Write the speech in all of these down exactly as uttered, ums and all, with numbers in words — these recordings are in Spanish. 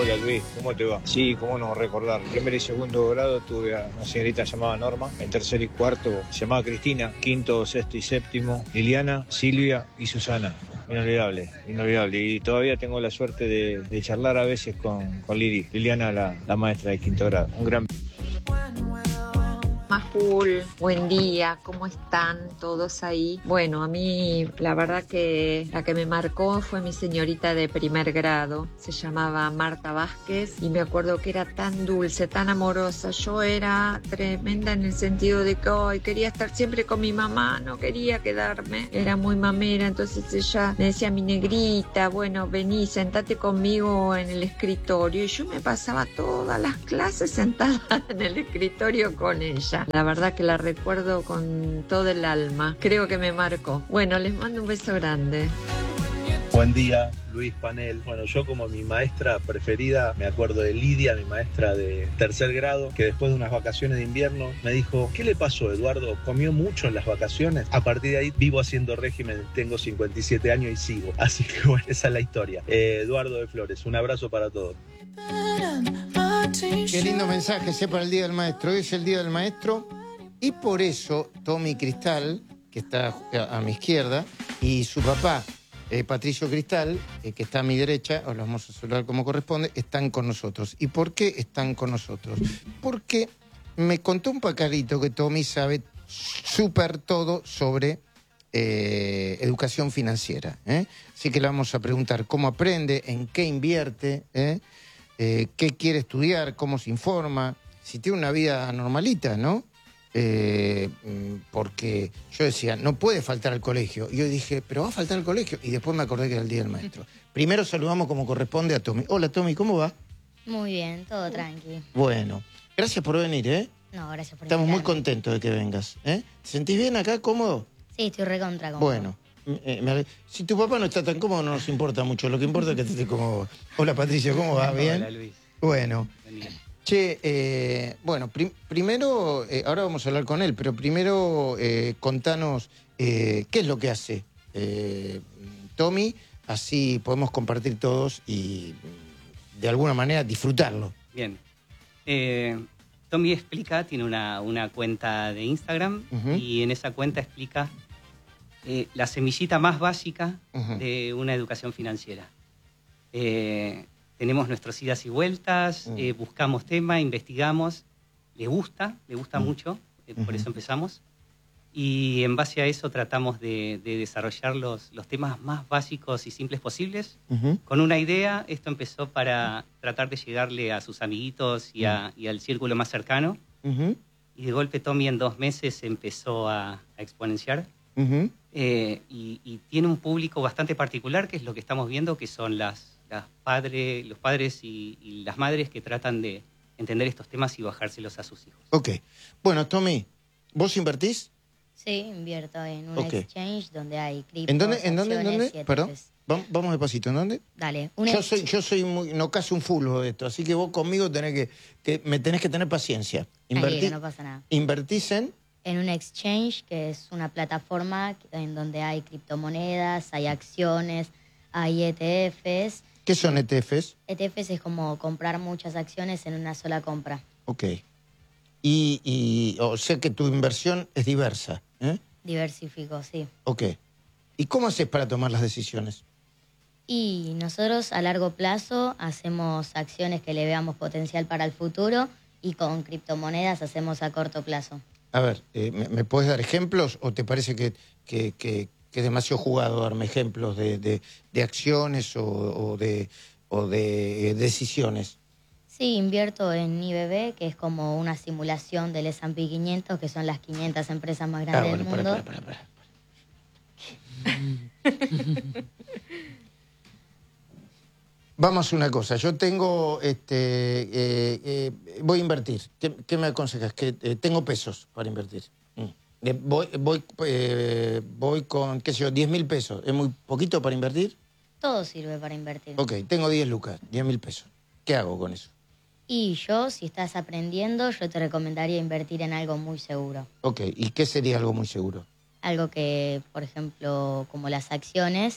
Hola Luis, ¿cómo te va? Sí, cómo no recordar. En primer y segundo grado tuve a una señorita llamada Norma. En tercer y cuarto se llamaba Cristina. Quinto, sexto y séptimo Liliana, Silvia y Susana. Inolvidable, inolvidable. Y todavía tengo la suerte de, de charlar a veces con, con Lili. Liliana, la, la maestra de quinto grado. Un gran... Majul, buen día, ¿cómo están todos ahí? Bueno, a mí la verdad que la que me marcó fue mi señorita de primer grado, se llamaba Marta Vázquez y me acuerdo que era tan dulce, tan amorosa, yo era tremenda en el sentido de que hoy quería estar siempre con mi mamá, no quería quedarme, era muy mamera, entonces ella me decía mi negrita, bueno, vení, sentate conmigo en el escritorio y yo me pasaba todas las clases sentada en el escritorio con ella. La verdad que la recuerdo con todo el alma. Creo que me marcó. Bueno, les mando un beso grande. Buen día, Luis Panel. Bueno, yo como mi maestra preferida, me acuerdo de Lidia, mi maestra de tercer grado, que después de unas vacaciones de invierno me dijo, ¿qué le pasó, Eduardo? ¿Comió mucho en las vacaciones? A partir de ahí vivo haciendo régimen, tengo cincuenta y siete años y sigo. Así que bueno, esa es la historia. Eh, Eduardo de Flores, un abrazo para todos. Qué lindo mensaje, sé para el Día del Maestro. Hoy es el Día del Maestro y por eso Tommy Cristal, que está a mi izquierda, y su papá, eh, Patricio Cristal, eh, que está a mi derecha, os lo vamos a saludar como corresponde, están con nosotros. ¿Y por qué están con nosotros? Porque me contó un pacarito que Tommy sabe súper todo sobre eh, educación financiera. ¿eh? Así que le vamos a preguntar cómo aprende, en qué invierte, ¿eh? Eh, qué quiere estudiar, cómo se informa, si tiene una vida normalita, ¿no? Eh, porque yo decía, no puede faltar al colegio. Y yo dije, pero va a faltar al colegio. Y después me acordé que era el Día del Maestro. Primero saludamos como corresponde a Tommy. Hola, Tommy, ¿cómo va? Muy bien, todo tranqui. Bueno, gracias por venir, ¿eh? No, gracias por Estamos invitarme. muy contentos de que vengas, ¿eh? ¿Te sentís bien acá, cómodo? Sí, estoy recontra cómodo. Bueno. Eh, me ale- si tu papá no está tan cómodo, no nos importa mucho. Lo que importa es que estés cómodo. Hola, Patricio, ¿cómo va? ¿Bien? Hola, Luis. Bueno. Che, eh, bueno, prim- primero, eh, ahora vamos a hablar con él, pero primero eh, contanos eh, qué es lo que hace eh, Tommy, así podemos compartir todos y de alguna manera disfrutarlo. Bien. Eh, Tommy explica, tiene una, una cuenta de Instagram Uh-huh. y en esa cuenta explica eh, la semillita más básica Uh-huh. de una educación financiera. Eh, tenemos nuestras idas y vueltas, Uh-huh. eh, buscamos tema, investigamos, le gusta, le gusta Uh-huh. mucho, eh, por Uh-huh. eso empezamos. Y en base a eso tratamos de, de desarrollar los, los temas más básicos y simples posibles. Uh-huh. Con una idea, esto empezó para tratar de llegarle a sus amiguitos y, a, y al círculo más cercano. Uh-huh. Y de golpe Tommy en dos meses empezó a, a exponenciar. Uh-huh. Eh, y, y tiene un público bastante particular, que es lo que estamos viendo, que son las, las padre, los padres y, y las madres que tratan de entender estos temas y bajárselos a sus hijos. Ok. Bueno, Tommy, ¿vos invertís? Sí, invierto en un Ok. exchange donde hay criptos, ¿En dónde? ¿En dónde? ¿En acciones dónde? y Perdón. E T Fs. Vam- Vamos despacito. ¿En dónde? Dale, un Yo ex- soy, yo soy muy, no casi un fulbo de esto, así que vos conmigo tenés que, que me tenés que tener paciencia. Tranquilo, Invertí- no pasa nada. Invertís en En un exchange, que es una plataforma en donde hay criptomonedas, hay acciones, hay E T Fs. ¿qué son E T Fs? E T Fs es como comprar muchas acciones en una sola compra. Ok. Y, y o sea que tu inversión es diversa, ¿eh? Diversifico, sí. Ok. ¿Y cómo haces para tomar las decisiones? Y nosotros a largo plazo hacemos acciones que le veamos potencial para el futuro y con criptomonedas hacemos a corto plazo. A ver, eh, ¿me, me puedes dar ejemplos o te parece que, que, que- que es demasiado jugado darme ejemplos de, de- de acciones o, o de, o de eh, decisiones? Sí, invierto en I B B, que es como una simulación del S and P quinientos, que son las quinientas empresas más Ah, grandes bueno, del para, mundo. para, para, para. Vamos a una cosa, yo tengo, este, eh, eh, voy a invertir. ¿Qué, qué me aconsejas? Que eh, tengo pesos para invertir. Mm. Eh, voy, voy, eh, voy con, qué sé yo, diez mil pesos. ¿Es muy poquito para invertir? Todo sirve para invertir. Ok, tengo diez lucas, diez mil pesos. ¿Qué hago con eso? Y yo, si estás aprendiendo, yo te recomendaría invertir en algo muy seguro. Ok, ¿y qué sería algo muy seguro? Algo que, por ejemplo, como las acciones,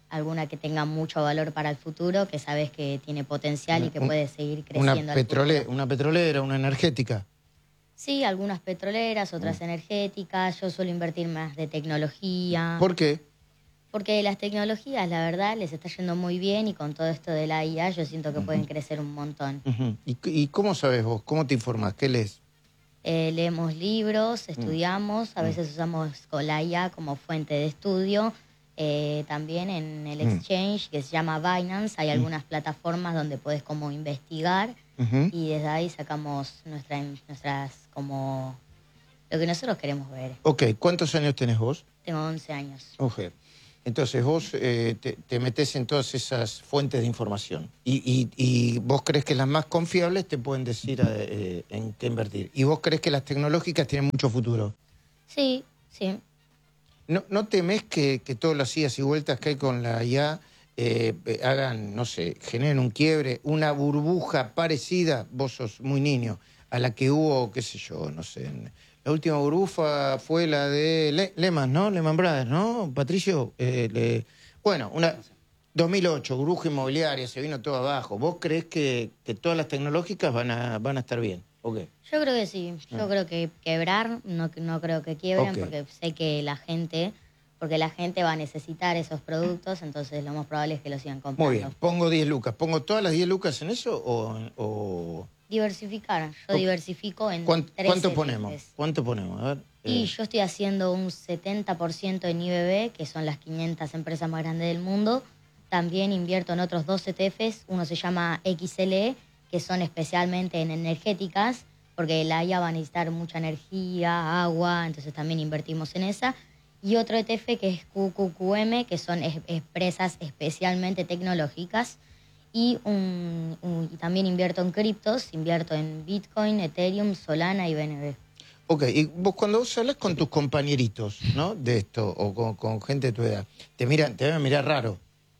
alguna que tenga mucho valor para el futuro, que sabes que tiene potencial y que Un- puede seguir creciendo. Una, al petrole, futuro. una petrolera, una energética. Sí, algunas petroleras, otras Mm. energéticas. Yo suelo invertir más de tecnología. ¿Por qué? Porque las tecnologías, la verdad, les está yendo muy bien y con todo esto de la I A yo siento que pueden crecer un montón. Uh-huh. ¿Y, ¿Y cómo sabes vos? ¿Cómo te informás? ¿Qué lees? Eh, leemos libros, estudiamos, a veces usamos con la I A como fuente de estudio. Eh, también en el Mm. exchange que se llama Binance hay algunas plataformas donde puedes como investigar Uh-huh. y desde ahí sacamos nuestra, nuestras como lo que nosotros queremos ver. Ok, ¿cuántos años tenés vos? Tengo once años. Ok. Entonces vos eh, te, te metés en todas esas fuentes de información y, y, y vos crees que las más confiables te pueden decir eh, en qué invertir. Y vos crees que las tecnológicas tienen mucho futuro. Sí, sí. ¿No, no temes que, que todas las idas y vueltas que hay con la I A eh, eh, hagan, no sé, generen un quiebre, una burbuja parecida, vos sos muy niño, a la que hubo, qué sé yo, no sé, en- la última burbuja fue la de Le- Lehman, ¿no? Lehman Brothers, ¿no? Patricio, eh, le- bueno, una dos mil ocho, burbuja inmobiliaria, se vino todo abajo. ¿Vos crees que, que todas las tecnológicas van a, van a estar bien? ¿O qué? Yo creo que sí. Yo Ah. creo que quebrar, no, no creo que quiebren, Ok. porque sé que la gente, porque la gente va a necesitar esos productos, entonces lo más probable es que los sigan comprando. Muy bien, pongo diez lucas. ¿Pongo todas las diez lucas en eso o...? o... Diversificar. Yo Ok. diversifico en ¿Cuánto, tres cuánto E T Fs. ponemos? ¿Cuánto ponemos? A ver. Y eh, yo estoy haciendo un setenta por ciento en I B B, que son las quinientas empresas más grandes del mundo. También invierto en otros dos E T Fs. Uno se llama X L E, que son especialmente en energéticas, porque la I A va a necesitar mucha energía, agua, entonces también invertimos en esa. Y otro E T F que es Q Q Q M, que son es- empresas especialmente tecnológicas. Y, un, un- y también invierto en criptos, invierto en Bitcoin, Ethereum, Solana y B N B. ok, y vos cuando vos hablas con tus compañeritos, ¿no? De esto, o con, con gente de tu edad, te miran, te deben mirar raro.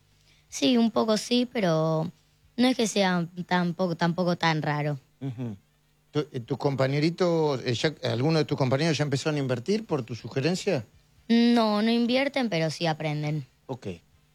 Sí, un poco sí, pero no es que sea tampoco, tampoco tan raro. Ujú. Tu- eh, ¿Tus compañeritos, eh, ya, alguno de tus compañeros ya empezaron a invertir por tu sugerencia? No, no invierten, pero sí aprenden. Ok.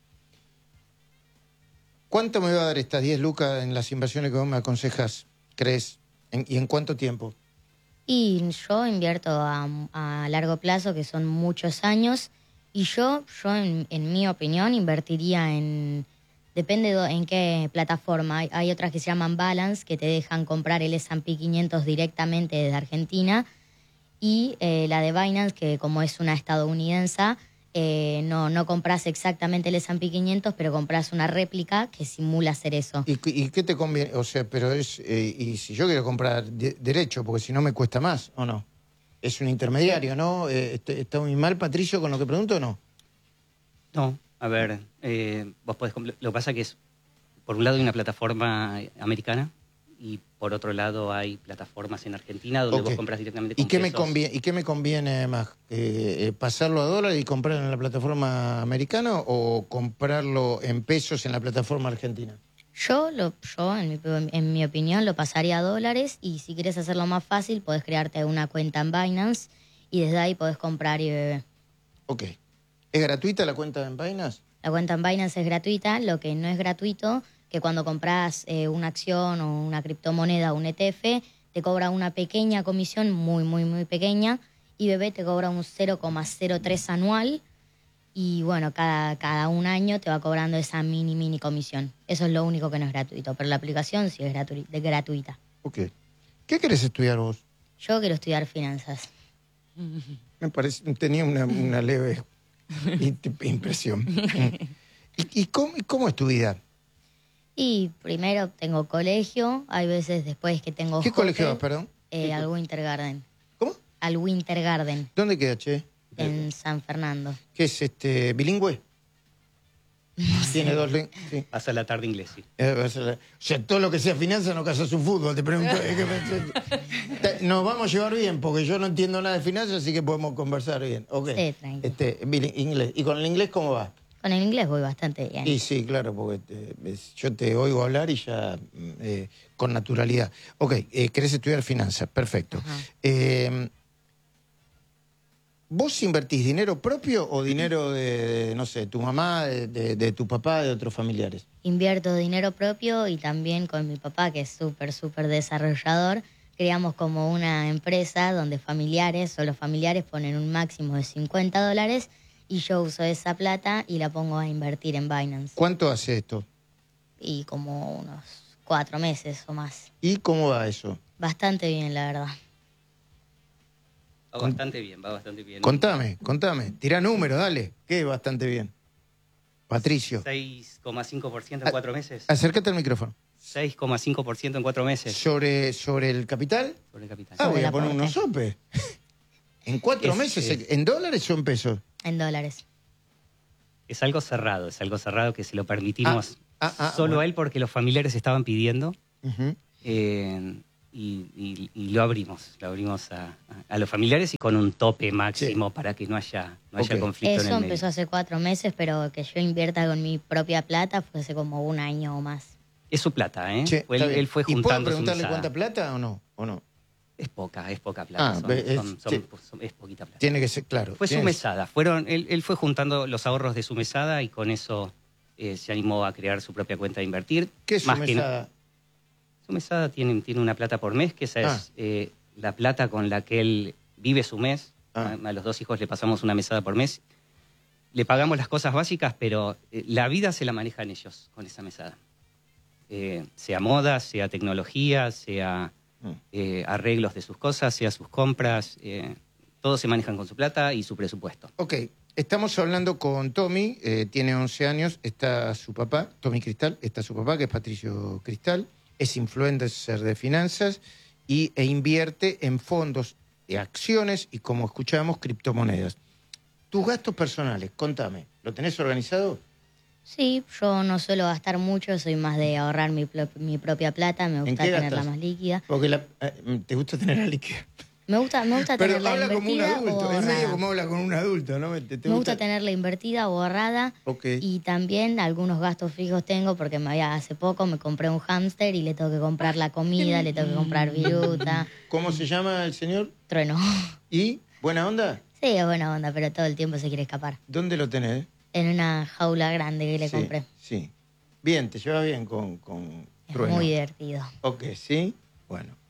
¿Cuánto me va a dar estas diez lucas en las inversiones que vos me aconsejas, crees? ¿En- ¿Y en cuánto tiempo? Y yo invierto a, a largo plazo, que son muchos años, y yo, yo en, en mi opinión, invertiría en... Depende de en qué plataforma. Hay, hay otras que se llaman Balance, que te dejan comprar el S and P quinientos directamente desde Argentina, y eh, la de Binance, que como es una estadounidense, eh, no, no compras exactamente el S and P quinientos, pero compras una réplica que simula hacer eso. ¿Y, y qué te conviene? O sea, pero es... eh, y si yo quiero comprar de- derecho, porque si no me cuesta más, ¿o no? Es un intermediario, ¿no? Eh, ¿est- ¿Está muy mal, Patricio, con lo que pregunto o no? No, a ver, eh, vos podés... compl- Lo que pasa que es, por un lado hay una plataforma americana y por otro lado hay plataformas en Argentina donde Ok. vos compras directamente con ¿Y qué, me pesos. conviene, ¿Y qué me conviene más? Eh, eh, ¿Pasarlo a dólar y comprar en la plataforma americana o comprarlo en pesos en la plataforma argentina? Yo, lo, yo en, mi, en mi opinión, lo pasaría a dólares, y si quieres hacerlo más fácil, podés crearte una cuenta en Binance y desde ahí podés comprar I B B. Ok. ¿Es gratuita la cuenta en Binance? La cuenta en Binance es gratuita, lo que no es gratuito, que cuando compras eh, una acción o una criptomoneda o un E T F, te cobra una pequeña comisión, muy, muy, muy pequeña. I B B te cobra un cero coma cero tres anual y bueno, cada, cada un año te va cobrando esa mini, mini comisión. Eso es lo único que no es gratuito, pero la aplicación sí es gratu- de gratuita. Ok. ¿Qué querés estudiar vos? Yo quiero estudiar finanzas. Me parece, tenía una, una leve in- impresión. ¿Y, y cómo, y cómo es tu vida? Y primero tengo colegio, hay veces después que tengo... ¿Qué hotel, colegio vas, perdón? Eh, al Winter Garden. ¿Cómo? Al Winter Garden, ¿Dónde queda, che? en San Fernando. ¿Qué es este bilingüe? Tiene dos lenguas. Sí. Pasa la tarde inglés, sí. Eh, va a ser la- O sea, todo lo que sea finanzas no casas un fútbol, te pregunto. Es que me- Nos vamos a llevar bien, porque yo no entiendo nada de finanzas, así que podemos conversar bien. Okay. Sí, tranquilo. Este, bilin- inglés. ¿Y con el inglés cómo va? Con el inglés voy bastante bien. Y sí, claro, porque te- es- yo te oigo hablar y ya mm, eh, con naturalidad. Ok, eh, querés estudiar finanzas, perfecto. Ajá. Eh, ¿Vos invertís dinero propio o dinero de, de, no sé, tu mamá, de, de, de tu papá, de otros familiares? Invierto dinero propio y también con mi papá, que es súper, súper desarrollador. Creamos como una empresa donde familiares, solo familiares, ponen un máximo de cincuenta dólares y yo uso esa plata y la pongo a invertir en Binance. ¿Cuánto hace esto? Y como unos cuatro meses o más. ¿Y cómo va eso? Bastante bien, la verdad. Va bastante bien, va bastante bien. Contame, contame. Tirá números, dale. ¿Qué bastante bien? Patricio. seis coma cinco por ciento en cuatro meses. Acércate al micrófono. seis coma cinco por ciento en cuatro meses. ¿Sobre, sobre el capital? Sobre el capital. Ah, Sobre voy a el poner aporte. unos sopes. ¿En cuatro Es, meses? eh, ¿En dólares o en pesos? En dólares. Es algo cerrado, es algo cerrado que se lo permitimos Ah, ah, ah, solo bueno. a él porque los familiares estaban pidiendo Ujú. eh, y, y- y lo abrimos, lo abrimos a, a- a los familiares y con un tope máximo Sí. para que no haya, no haya Ok. conflicto en Eso el medio. empezó hace cuatro meses, pero que yo invierta con mi propia plata fue hace como un año o más. Es su plata, ¿eh? Che, Fue- está él, bien. él fue ¿Y puedo juntando su preguntarle mesada. cuánta plata o no? ¿O no? Es poca, es poca plata. Ah, son- ve- es- son- son- sí. son- es poquita plata. Tiene que ser, claro. Fue su tiene que ser- mesada. Fueron, él, él fue juntando los ahorros de su mesada y con eso eh, se animó a crear su propia cuenta de invertir. ¿Qué es su Más que na- mesada? Su mesada tiene, tiene una plata por mes, que esa Ah. es eh, la plata con la que él vive su mes. Ah. A, a los dos hijos le pasamos una mesada por mes. Le pagamos las cosas básicas, pero eh, la vida se la manejan ellos con esa mesada. Eh, sea moda, sea tecnología, sea Mm. eh, arreglos de sus cosas, sea sus compras. Eh, todos se manejan con su plata y su presupuesto. Ok, estamos hablando con Tommy, eh, tiene once años, está su papá, Tommy Cristal, está su papá, que es Patricio Cristal, es influencer de finanzas y, e invierte en fondos de acciones y, como escuchamos, criptomonedas. Tus gastos personales, contame, ¿lo tenés organizado? Sí, yo no suelo gastar mucho, soy más de ahorrar mi, plo- mi propia plata, me gusta qué tenerla gastas? más líquida. Porque la- eh, te gusta tener la líquida. Me gusta, me gusta Pero tenerla habla como un invertida o adulto, es medio ahorrada. como habla con un adulto, ¿no? ¿Te, te Me gusta tenerla invertida o ahorrada. Ok. Y también algunos gastos fijos tengo porque me había, hace poco me compré un hámster y le tengo que comprar la comida, le tengo que comprar viruta, ¿Cómo se llama el señor? trueno. ¿Y? ¿Buena onda? Sí, es buena onda, pero todo el tiempo se quiere escapar. ¿Dónde lo tenés? En una jaula grande que le Sí, compré. Sí. Bien, te llevas bien con, con Es Trueno. muy divertido. Ok, sí. Bueno.